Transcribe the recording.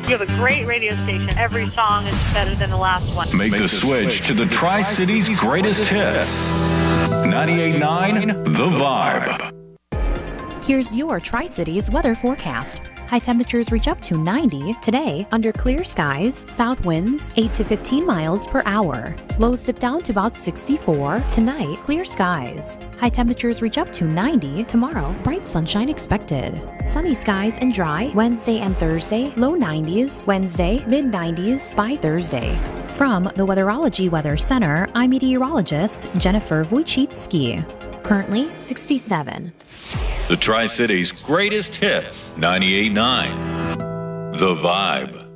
You have a great radio station. Every song is better than the last one. Make the switch to the Tri-Cities greatest hits. 98.9 The Vibe. Here's your Tri-Cities weather forecast. High temperatures reach up to 90 today under clear skies, south winds 8 to 15 miles per hour. Lows dip down to about 64 tonight, clear skies. High temperatures reach up to 90 tomorrow, bright sunshine expected. Sunny skies and dry Wednesday and Thursday, low 90s, Wednesday, mid 90s by Thursday. From the Weatherology Weather Center, I'm meteorologist Jennifer Wojcicki. Currently 67. The Tri-Cities greatest hits. 98.9 The Vibe.